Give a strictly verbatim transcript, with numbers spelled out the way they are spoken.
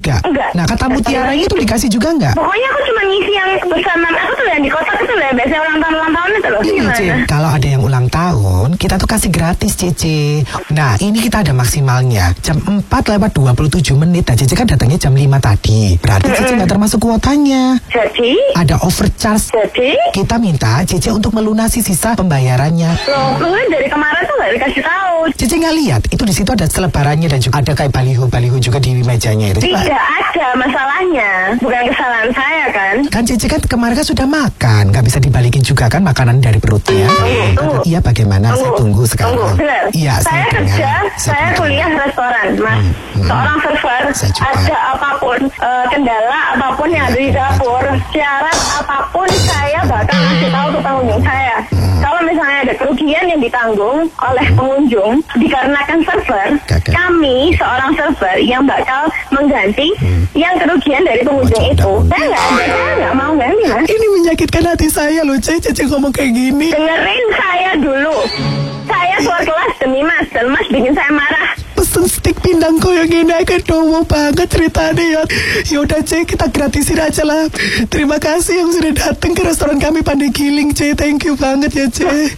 juga? Enggak. Nah, kata mutiaranya itu dikasih juga enggak? Pokoknya aku cuma ngisi yang pesanan aku tuh yang di kotak itu lah, biasanya ulang tahun ulang tahun itu loh. Iya, Gimana? Ce. Kalau ada yang ulang tahun, kita tuh kasih gratis, Cece. Nah, ini kita ada maksimalnya. Jam empat lewat dua puluh tujuh menit. Nah, Cece kan datangnya jam lima tadi. Berarti Cece nggak termasuk kuotanya. Jadi? Ada overcharge. Jadi? Kita minta Cece untuk melunasi sisa pembayarannya. Loh, lu kan dari kemarin tuh nggak dikasih tahu. Cece nggak lihat. Itu di situ ada selebarannya dan juga ada kayak baliho-baliho juga di mejanya itu. Coba. Tidak ada masalahnya. Bukan kesalahan saya kan? Kan Cece kan kemarin kan sudah makan. Nggak bisa dibalikin juga kan makanan dari perutnya. Tunggu, tunggu. Iya, bagaimana? Tunggu, Saya tunggu sekarang. Tunggu, benar. Iya, saya, saya kerja, dengar. saya dengar. kuliah restoran, Mas. Hmm, hmm. Seorang server, Saya juga. ada apapun, eh, kendala apapun yang ada di dapur, syarat apapun saya bakal ngasih tahu ke pengunjung saya. Kalau misalnya ada kerugian yang ditanggung oleh pengunjung dikarenakan server, Kakak. kami seorang server yang bakal mengganti yang kerugian dari pengunjung Oh, itu. udah. Saya nggak ada, saya nggak mau ganti, Mas. Ini menyakitkan hati saya loh, Ce. Cece ngomong kayak gini. Dengerin saya dulu. Saya keluar kelas demi Mas, dan Mas bikin saya marah. Pesen stik pindang kok yang ini agak dowo banget ceritanya ya. Yaudah, Ce, kita gratisin aja lah. Terima kasih yang sudah datang ke restoran kami Pandai Giling, Ce. Thank you banget ya, Ce.